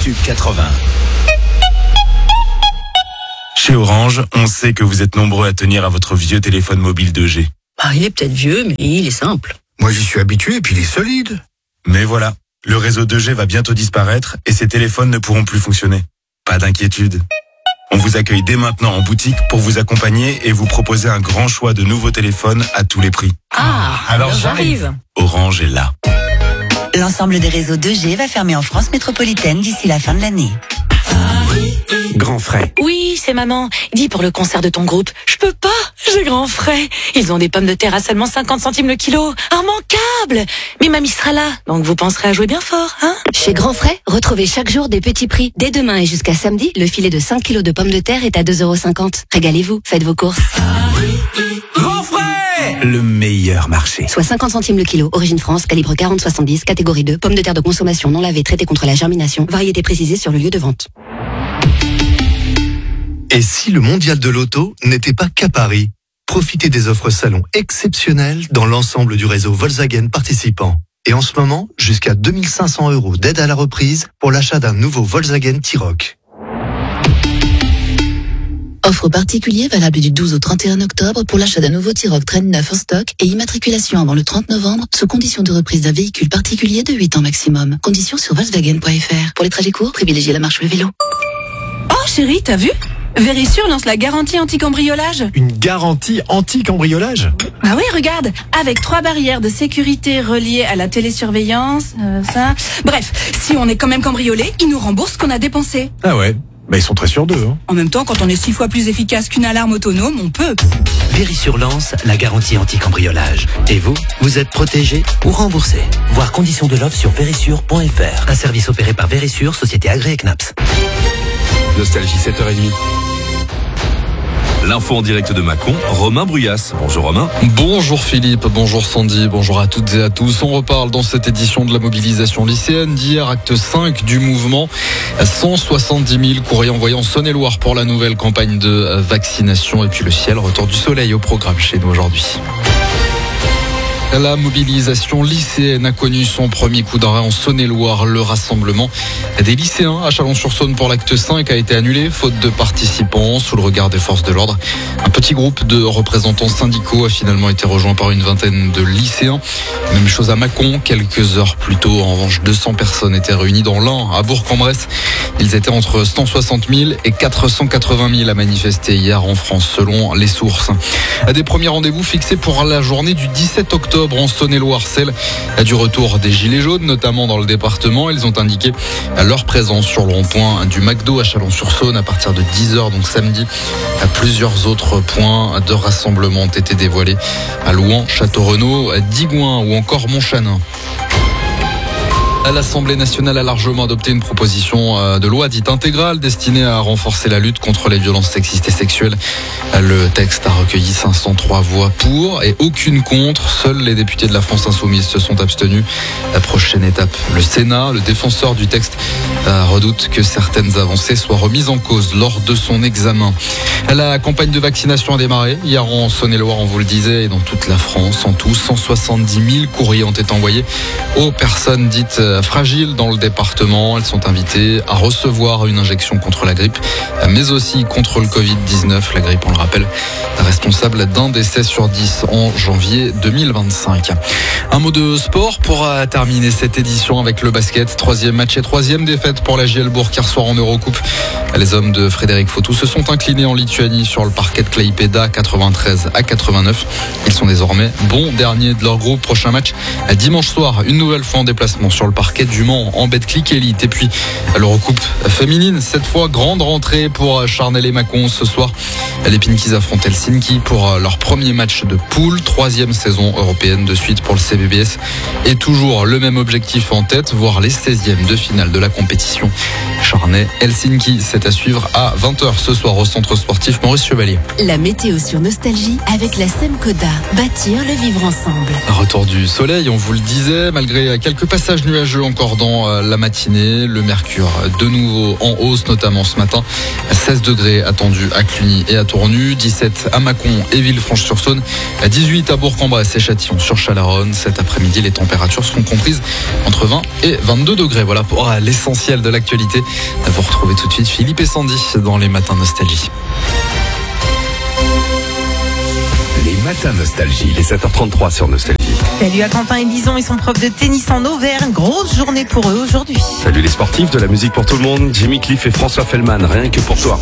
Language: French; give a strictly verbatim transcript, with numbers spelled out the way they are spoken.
Tube quatre-vingts. Chez Orange, on sait que vous êtes nombreux à tenir à votre vieux téléphone mobile deux G. Ah, il est peut-être vieux, mais il est simple. Moi, j'y suis habitué et puis il est solide. Mais voilà, le réseau deux G va bientôt disparaître et ces téléphones ne pourront plus fonctionner. Pas d'inquiétude. On vous accueille dès maintenant en boutique pour vous accompagner et vous proposer un grand choix de nouveaux téléphones à tous les prix. Ah, alors, alors j'arrive. Orange est là. L'ensemble des réseaux deux G va fermer en France métropolitaine d'ici la fin de l'année. Grand frais. Oui, c'est maman. Dis pour le concert de ton groupe. Je peux pas, j'ai grand frais. Ils ont des pommes de terre à seulement cinquante centimes le kilo. Immanquable. Mais mamie sera là, donc vous penserez à jouer bien fort, hein? Chez Grand Frais, retrouvez chaque jour des petits prix. Dès demain et jusqu'à samedi, le filet de cinq kilos de pommes de terre est à deux euros cinquante. Régalez-vous, faites vos courses. Grand frais, le meilleur marché. Soit cinquante centimes le kilo. Origine France, calibre quarante soixante-dix, catégorie deux. Pommes de terre de consommation non lavées, traitées contre la germination. Variété précisée sur le lieu de vente. Et si le mondial de l'auto n'était pas qu'à Paris? Profitez des offres salon exceptionnelles dans l'ensemble du réseau Volkswagen participant. Et en ce moment, jusqu'à deux mille cinq cents euros d'aide à la reprise pour l'achat d'un nouveau Volkswagen T-Roc. Offre particulier valable du douze au trente et un octobre pour l'achat d'un nouveau T-Roc Train neuf en stock et immatriculation avant le trente novembre sous condition de reprise d'un véhicule particulier de huit ans maximum. Conditions sur volkswagen point f r. Pour les trajets courts, privilégiez la marche ou le vélo. Oh chérie, t'as vu? Verisure lance la garantie anti-cambriolage. Une garantie anti-cambriolage? Ah oui, regarde, avec trois barrières de sécurité reliées à la télésurveillance, euh, ça... Bref, si on est quand même cambriolé, ils nous remboursent ce qu'on a dépensé. Ah ouais, bah ils sont très sûrs d'eux. Hein. En même temps, quand on est six fois plus efficace qu'une alarme autonome, on peut. Verisure lance la garantie anti-cambriolage. Et vous, vous êtes protégé ou remboursé? Voir conditions de l'offre sur verisure point f r. Un service opéré par Verisure, société agréée C N A P S. Nostalgie sept heures trente. L'info en direct de Mâcon, Romain Bruyas. Bonjour Romain. Bonjour Philippe, bonjour Sandy, bonjour à toutes et à tous. On reparle dans cette édition de la mobilisation lycéenne d'hier, acte cinq du mouvement. cent soixante-dix mille courriers envoyés en Saône-et-Loire pour la nouvelle campagne de vaccination. Et puis le ciel, retour du soleil au programme chez nous aujourd'hui. La mobilisation lycéenne a connu son premier coup d'arrêt en Saône-et-Loire. Le rassemblement des lycéens à Chalon-sur-Saône pour l'acte cinq a été annulé, faute de participants, sous le regard des forces de l'ordre. Un petit groupe de représentants syndicaux a finalement été rejoint par une vingtaine de lycéens. Même chose à Mâcon, quelques heures plus tôt. En revanche, deux cents personnes étaient réunies dans l'Ain, à Bourg-en-Bresse. Ils étaient entre cent soixante mille et quatre cent quatre-vingt mille à manifester hier en France, selon les sources. Des premiers rendez-vous fixés pour la journée du dix-sept octobre en Saône-et-Loire, celle du retour des Gilets jaunes, notamment dans le département. Ils ont indiqué leur présence sur le rond-point du McDo à Chalon-sur-Saône à partir de dix heures, donc samedi. Plusieurs autres points de rassemblement ont été dévoilés à Louan, Château-Renaud, Digoin ou encore Montchanin. L'Assemblée nationale a largement adopté une proposition de loi dite intégrale destinée à renforcer la lutte contre les violences sexistes et sexuelles. Le texte a recueilli cinq cent trois voix pour et aucune contre. Seuls les députés de la France Insoumise se sont abstenus. La prochaine étape, le Sénat. Le défenseur du texte redoute que certaines avancées soient remises en cause lors de son examen. La campagne de vaccination a démarré hier en Saône-et-Loire, on vous le disait, et dans toute la France. En tout, cent soixante-dix mille courriers ont été envoyés aux personnes dites fragiles dans le département. Elles sont invitées à recevoir une injection contre la grippe, mais aussi contre le covid dix-neuf. La grippe, on le rappelle, responsable d'un décès sur dix en janvier deux mille vingt-cinq. Un mot de sport pour terminer cette édition avec le basket. Troisième match et troisième défaite pour la J L Bourg hier soir en Eurocoupe. Les hommes de Frédéric Fautou se sont inclinés en Lituanie sur le parquet de Klaipėda quatre-vingt-treize à quatre-vingt-neuf. Ils sont désormais bons derniers de leur groupe. Prochain match dimanche soir, une nouvelle fois en déplacement sur le parquet du Mans en Betclic Elite. Et puis l'Eurocoupe féminine, cette fois grande rentrée pour Charnel et Mâcon ce soir. Les Pinkies affrontent Helsinki pour leur premier match de poule, troisième saison européenne de suite pour le C B B S. Et toujours le même objectif en tête, voir les seizièmes de finale de la compétition. Charnay, Helsinki, c'est à suivre à vingt heures ce soir au centre sportif Maurice Chevalier. La météo sur Nostalgie avec la Semcoda. Bâtir le vivre ensemble. Retour du soleil, on vous le disait, malgré quelques passages nuageux nuageux encore dans la matinée. Le mercure de nouveau en hausse, notamment ce matin. seize degrés attendus à Cluny et à Tournu, dix-sept à Mâcon et Villefranche-sur-Saône, dix-huit à Bourg-en-Bresse et Châtillon-sur-Chalaronne. Cet après-midi, les températures seront comprises entre vingt et vingt-deux degrés. Voilà pour l'essentiel de l'actualité. Vous retrouvez tout de suite Philippe et Sandy dans les Matins Nostalgie. Les Matins Nostalgie, les sept heures trente-trois sur Nostalgie. Salut à Quentin et Lison, ils sont profs de tennis en Auvergne. Grosse journée pour eux aujourd'hui. Salut les sportifs, de la musique pour tout le monde. Jimmy Cliff et François Fellman, rien que pour toi.